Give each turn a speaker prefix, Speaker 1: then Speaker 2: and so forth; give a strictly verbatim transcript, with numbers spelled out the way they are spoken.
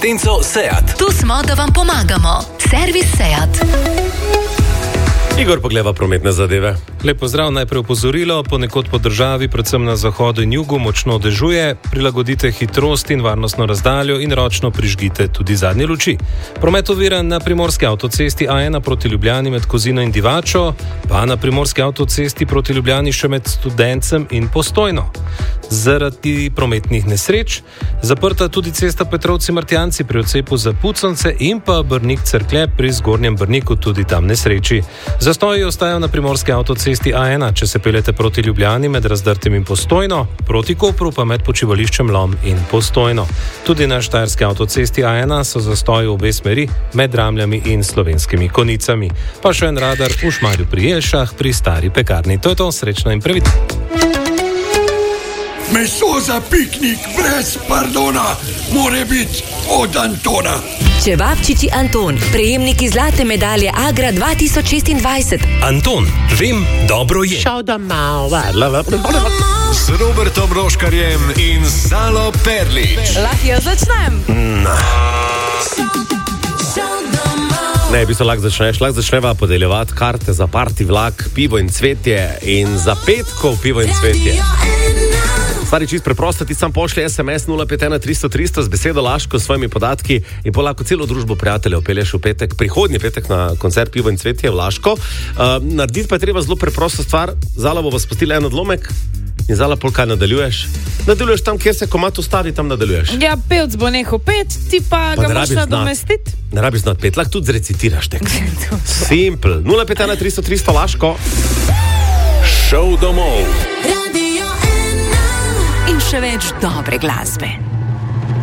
Speaker 1: asistenco SEAT.
Speaker 2: Tu smo, da vam pomagamo. Servis SEAT.
Speaker 3: Igor pogleda prometne zadeve.
Speaker 4: Lep pozdrav, najprej opozorilo, ponekod po državi, predvsem na zahodu in jugu, močno dežuje, prilagodite hitrost in varnostno razdaljo in ročno prižgite tudi zadnje luči. Promet oviran na primorski avtocesti A ena proti Ljubljani med Kozino in Divačo, pa na primorski avtocesti proti Ljubljani še med Studencem in Postojno. Zaradi prometnih nesreč zaprta tudi cesta Petrovci-Martjanci pri odcepu za Puconce in pa Brnik-Cerklje pri Zgornjem Brniku, tudi tam nesreči. Zastoji ostajajo na primorski avtocesti A ena, če se peljete proti Ljubljani med Razdrtim in Postojno, proti Kopru pa med počivališčem Lom in Postojno. Tudi na štajerski avtocesti A ena so zastoji v obe smeri med Ramljami in Slovenskimi Konicami. Pa še en radar v Šmarju pri Jelšah pri Stari pekarni. To je to, srečno in previdno.
Speaker 5: Meso za piknik brez pardona more biti od Antona.
Speaker 2: Čevapčiči Anton, prejemniki zlate medalje Agra dva tisoč šestindvajset.
Speaker 1: Anton, vem, dobro je.
Speaker 6: S Robertom Roškarjem in Zalo Perlič.
Speaker 7: Lahko jaz začnem?
Speaker 3: Ne, bi se lahko začneš, lahko začneva podeljevati karte za party vlak, pivo in cvetje in za petkov pivo in cvetje. Stvari čist preprosto, ti sam pošli es em es nula pet ena tristo tristo z besedo Laško s svojimi podatki in pa lahko celo družbo prijateljev pelješ v petek, prihodnji petek na koncert Pivo in cvetje v Laško. Uh, narediti pa je treba zelo preprosto stvar. Zala bo vas spustila en odlomek in Zala pol kaj nadaljuješ. Nadaljuješ tam, kjer se komat ustavi, tam nadaljuješ.
Speaker 7: Ja, pevc bo nehal pet, ti pa, pa ga moš nadomestiti.
Speaker 3: Ne rabiš znati pet, lahko tudi zrecitiraš tekst. Simple. nula pet ena tristo tristo Laško.
Speaker 1: Šov domov.
Speaker 2: In še več dobre glasbe.